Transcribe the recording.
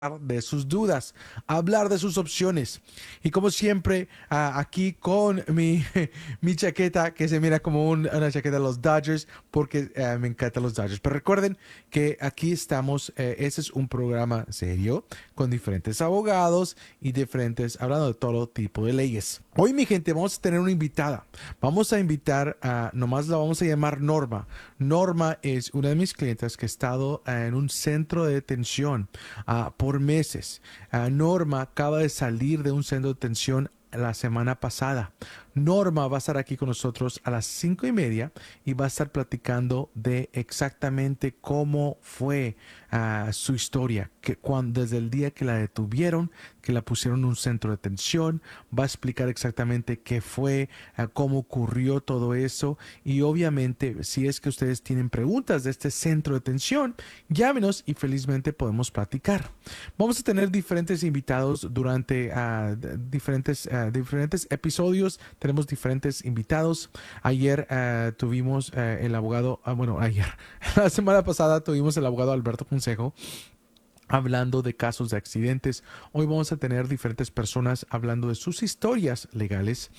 de sus dudas, hablar de sus opciones. Y como siempre, aquí con mi chaqueta, que se mira como una chaqueta de los Dodgers, porque me encantan los Dodgers. Pero recuerden que aquí estamos, este es un programa serio, con diferentes abogados y diferentes, hablando de todo tipo de leyes. Hoy, mi gente, vamos a tener una invitada. Vamos a invitar nomás la vamos a llamar Norma. Norma es una de mis clientes que ha estado en un centro de detención por meses. Norma acaba de salir de un centro de detención la semana pasada. Norma va a estar aquí con nosotros a las 5:30 y va a estar platicando de exactamente cómo fue su historia, desde el día que la detuvieron, que la pusieron en un centro de detención, va a explicar exactamente qué fue, cómo ocurrió todo eso y obviamente si es que ustedes tienen preguntas de este centro de detención, llámenos y felizmente podemos platicar. Vamos a tener diferentes invitados durante diferentes episodios. Tenemos diferentes invitados. Ayer tuvimos el abogado, ayer, la semana pasada tuvimos el abogado Alberto Consejo hablando de casos de accidentes. Hoy vamos a tener diferentes personas hablando de sus historias legales